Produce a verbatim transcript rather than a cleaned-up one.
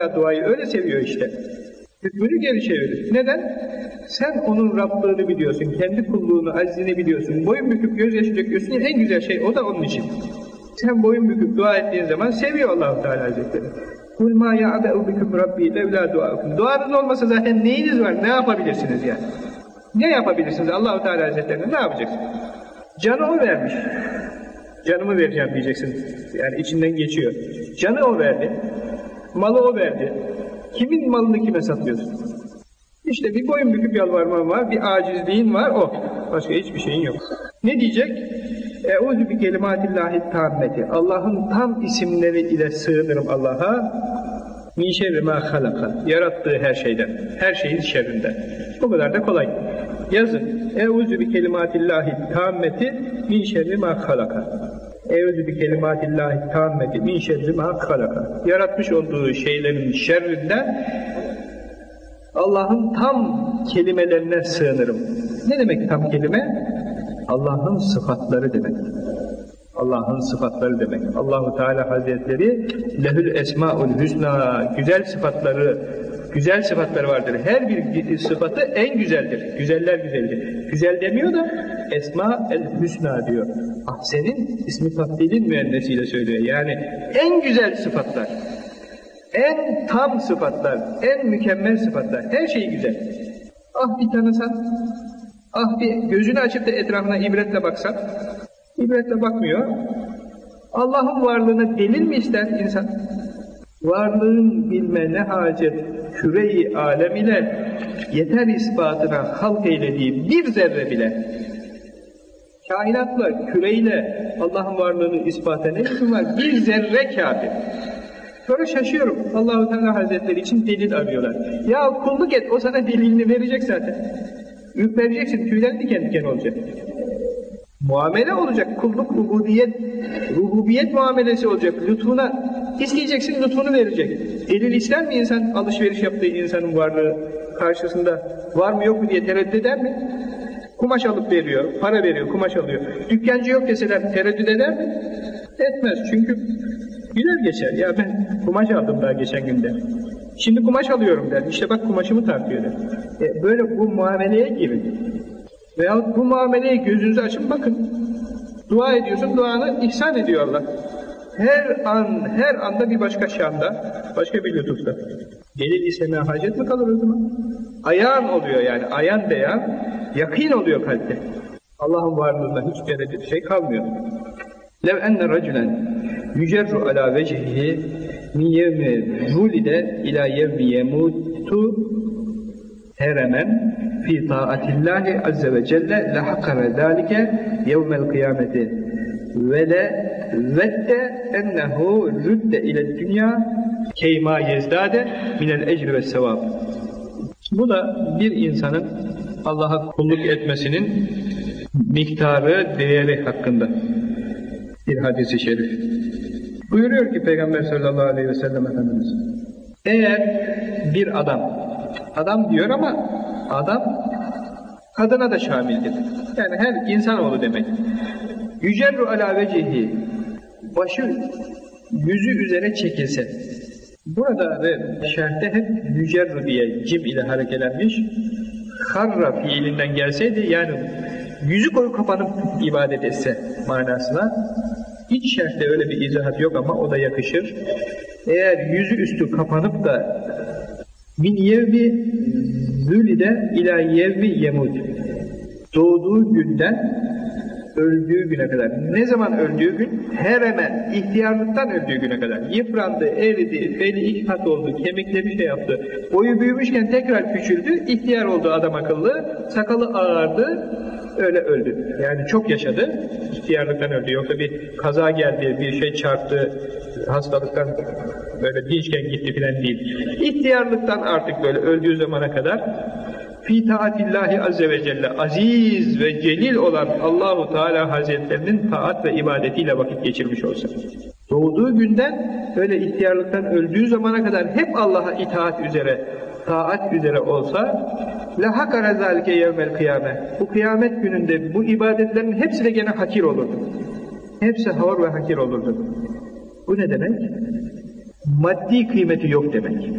Duayı öyle seviyor işte. Hükmünü geri çevirir. Neden? Sen onun Rablığını biliyorsun, kendi kulluğunu, aczini biliyorsun. Boyun büküp gözyaşı döküyorsun ya, en güzel şey o da onun için. Sen boyun büküp dua ettiğin zaman seviyor Allah-u Teala Hazretleri. Kul ma ya'be'u bikum rabbi levla dua'ukum. Duanız olmasa zaten neyiniz var? Ne yapabilirsiniz yani? Ne yapabilirsiniz Allah-u Teala Hazretlerine? Ne yapacaksınız? Canı o vermiş. Canımı vereceğim diyeceksin. Yani içinden geçiyor. Canı o verdi. Malı o verdi. Kimin malını kime satıyorsun? İşte bir boyun büküp yalvarman var, bir acizliğin var o. Başka hiçbir şeyin yok. Ne diyecek? Eûzü bi kelimâtillâhi tâmmeti. Allah'ın tam isimleri ile sığınırım Allah'a. Min şerri mâ halaka. Yarattığı her şeyden, her şeyin şerrinden. Bu kadar da kolay. Yazın. Eûzü bi kelimâtillâhi tâmmeti min şerri mâ halaka. Eûzü bi kelimâtillâhi tâmmeti min şerri mâ halaka. Yaratmış olduğu şeylerin şerrinden Allah'ın tam kelimelerine sığınırım. Ne demek tam kelime? Allah'ın sıfatları demek. Allah'ın sıfatları demek. Allahu Teala Hazretleri lehül esmaul hüsna, güzel sıfatları, güzel sıfatları vardır. Her bir sıfatı en güzeldir. Güzeller güzeldir. Güzel demiyor da esma el hüsna diyor. Ahsen'in ismi tafdilin müennesiyle söylüyor. Yani en güzel sıfatlar, en tam sıfatlar, en mükemmel sıfatlar, her şey güzel. Ah bir tanısan, ah bir gözünü açıp da etrafına ibretle baksan, ibretle bakmıyor. Allah'ın varlığına delil mi ister insan? Varlığın bilme ne hacet, küre-i alem ile yeter ispatına halk eylediği bir zerre bile. Kainatla, küreyle Allah'ın varlığını ispata ne için var? Bir zerre kâfi. Sonra şaşıyorum. Allah-u Teala Hazretleri için delil arıyorlar. Ya kulluk et, o sana delilini verecek zaten. Ürpereceksin, tüylerin diken diken olacak. Muamele olacak, kulluk, ubudiyet, rububiyet muamelesi olacak. Lütfuna isteyeceksin, lütfunu verecek. Delil ister mi insan, alışveriş yaptığı insanın varlığı karşısında var mı yok mu diye tereddüt eder mi? Kumaş alıp veriyor, para veriyor, kumaş alıyor. Dükkancı yok deseler tereddüt eder mi? Etmez, çünkü güler geçer. Ya ben kumaş aldım daha geçen günde. Şimdi kumaş alıyorum der. İşte bak kumaşımı tartıyor der. E böyle bu muameleye girin. Veyahut bu muameleye gözünüzü açın bakın. Dua ediyorsun, duanı ihsan ediyor Allah. Her an, her anda bir başka şanda, başka bir lütufta. Delil istemeye hacet mi kalır o zaman? Ayağın oluyor yani, ayan beyan, yakîn oluyor kalpte. Allah'ın varlığında hiç bir şey kalmıyor. Lev enne raculen yücerru ala vecihihi min yevmi zulide ila yevmi yemutu heremen fi taatillahi azze ve celle lehakkare zâlike yevmel kıyameti ve le vedde ennehu rüdde ile dünya keyma yezdade minel ecri ve sevab. Bu da bir insanın Allah'a kulluk etmesinin miktarı, değeri hakkında bir hadis-i şerif. Buyuruyor ki Peygamber sallallahu aleyhi ve sellem Efendimiz, eğer bir adam, adam diyor ama adam kadına da şamildir. Yani her insanoğlu demek. Yücerru ala vecihi, başı yüzü üzere çekilse. Burada ve şerhte hep yücerru diye cim ile harekelenmiş. Harra fiilinden gelseydi yani yüzü koyu kapanıp ibadet etse manasına. Hiç şerhte öyle bir izahat yok ama o da yakışır. Eğer yüzü üstü kapanıp da min yevmi zülide ila yevmi yemut, doğduğu günden öldüğü güne kadar. Ne zaman öldüğü gün? Hemen ihtiyarlıktan öldüğü güne kadar. Yıprandı, eridi, beli ihtat oldu, kemikleri şey yaptı. Boyu büyümüşken tekrar küçüldü, ihtiyar oldu adam akıllı, sakalı ağardı, öyle öldü. Yani çok yaşadı, ihtiyarlıktan öldü. Yoksa bir kaza geldi, bir şey çarptı, hastalıktan böyle dinçken gitti filan değil. İhtiyarlıktan artık böyle öldüğü zamana kadar fî taatillahi azze ve celle, aziz ve celil olan Allahu Teala Hazretlerinin taat ve ibadetiyle vakit geçirmiş olsa. Doğduğu günden böyle ihtiyarlıktan öldüğü zamana kadar hep Allah'a itaat üzere, taat üzere olsa لَحَقَرَ ذَٰلِكَ يَوْمَ الْقِيَامَةِ Bu kıyamet gününde bu ibadetlerin hepsi de gene hakir olurdu. Hepsi havur ve hakir olurdu. Bu ne demek? maddi kıymeti yok demek.